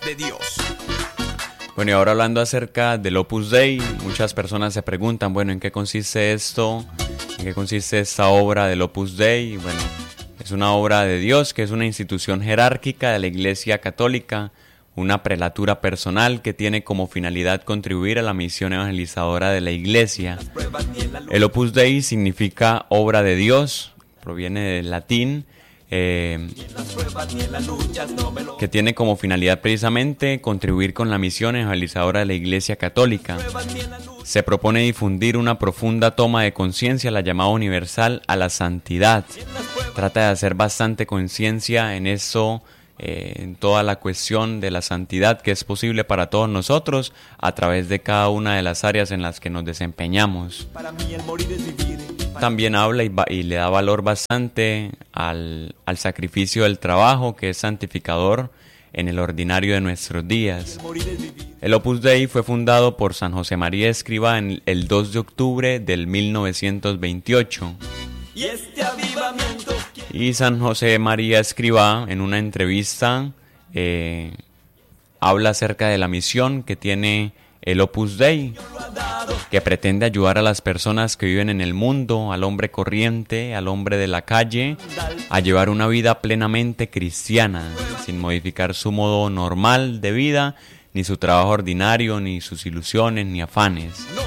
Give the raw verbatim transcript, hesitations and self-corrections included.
de Dios. Bueno, y ahora hablando acerca del Opus Dei, muchas personas se preguntan, bueno, ¿en qué consiste esto? ¿En qué consiste esta obra del Opus Dei? Bueno, es una obra de Dios, que es una institución jerárquica de la Iglesia Católica, una prelatura personal que tiene como finalidad contribuir a la misión evangelizadora de la Iglesia. El Opus Dei significa obra de Dios, proviene del latín, eh, que tiene como finalidad precisamente contribuir con la misión evangelizadora de la Iglesia Católica. Se propone difundir una profunda toma de conciencia, la llamada universal a la santidad. Trata de hacer bastante conciencia en eso, eh, en toda la cuestión de la santidad que es posible para todos nosotros a través de cada una de las áreas en las que nos desempeñamos. También habla y, va, y le da valor bastante al, al sacrificio del trabajo, que es santificador en el ordinario de nuestros días. El Opus Dei fue fundado por San José María Escrivá en el dos de octubre del mil novecientos veintiocho. Y San José María Escrivá, en una entrevista, eh, habla acerca de la misión que tiene el Opus Dei, que pretende ayudar a las personas que viven en el mundo, al hombre corriente, al hombre de la calle, a llevar una vida plenamente cristiana, sin modificar su modo normal de vida, ni su trabajo ordinario, ni sus ilusiones, ni afanes.